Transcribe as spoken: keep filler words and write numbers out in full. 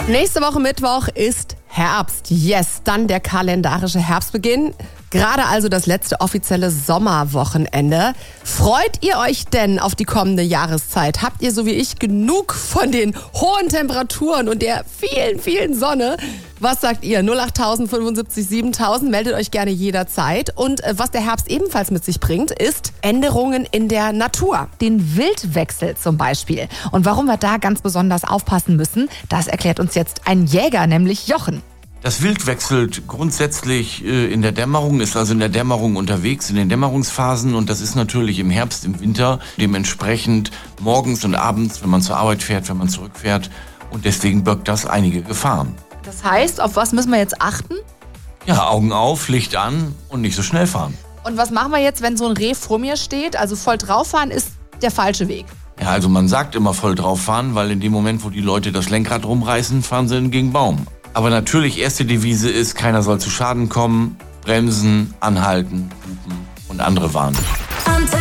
Nächste Woche Mittwoch ist Herbst. Yes, dann der kalendarische Herbstbeginn. Gerade also das letzte offizielle Sommerwochenende. Freut ihr euch denn auf die kommende Jahreszeit? Habt ihr so wie ich genug von den hohen Temperaturen und der vielen, vielen Sonne? Was sagt ihr? null acht tausend fünfundsiebzig siebentausend, meldet euch gerne jederzeit. Und äh, was der Herbst ebenfalls mit sich bringt, ist Änderungen in der Natur. Den Wildwechsel zum Beispiel. Und warum wir da ganz besonders aufpassen müssen, das erklärt uns jetzt ein Jäger, nämlich Jochen. Das Wild wechselt grundsätzlich äh, in der Dämmerung, ist also in der Dämmerung unterwegs, in den Dämmerungsphasen. Und das ist natürlich im Herbst, im Winter dementsprechend morgens und abends, wenn man zur Arbeit fährt, wenn man zurückfährt. Und deswegen birgt das einige Gefahren. Das heißt, auf was müssen wir jetzt achten? Ja, Augen auf, Licht an und nicht so schnell fahren. Und was machen wir jetzt, wenn so ein Reh vor mir steht? Also voll drauf fahren ist der falsche Weg. Ja, also man sagt immer voll drauf fahren, weil in dem Moment, wo die Leute das Lenkrad rumreißen, fahren sie gegen Baum. Aber natürlich, erste Devise ist, keiner soll zu Schaden kommen, bremsen, anhalten, hupen und andere warnen.